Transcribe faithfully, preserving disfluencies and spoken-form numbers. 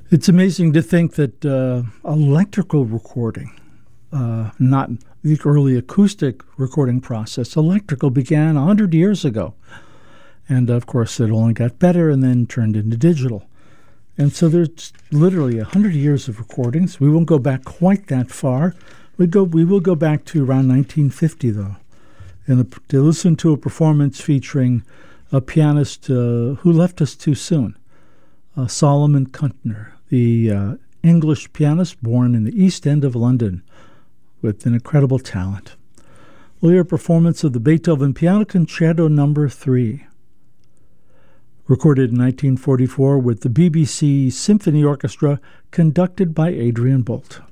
It's amazing to think that uh, electrical recording, uh, not the early acoustic recording process, electrical began one hundred years ago. And, of course, it only got better and then turned into digital. And so there's literally one hundred years of recordings. We won't go back quite that far. We go. We will go back to around nineteen fifty, though, and a, to listen to a performance featuring a pianist uh, who left us too soon, uh, Solomon Kuntner, the uh, English pianist born in the East End of London with an incredible talent. We'll hear a performance of the Beethoven Piano Concerto Number three, recorded in nineteen forty-four with the B B C Symphony Orchestra, conducted by Adrian Bolt.